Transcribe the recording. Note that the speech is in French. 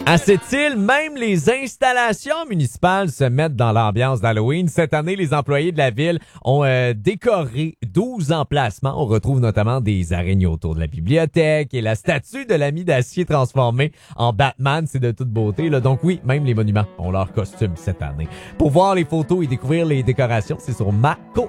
À cette île, même les installations municipales se mettent dans l'ambiance d'Halloween. Cette année, les employés de la ville ont décoré 12 emplacements. On retrouve notamment des araignées autour de la bibliothèque et la statue de l'ami d'acier transformée en Batman. C'est de toute beauté, là. Donc oui, même les monuments ont leur costume cette année. Pour voir les photos et découvrir les décorations, c'est sur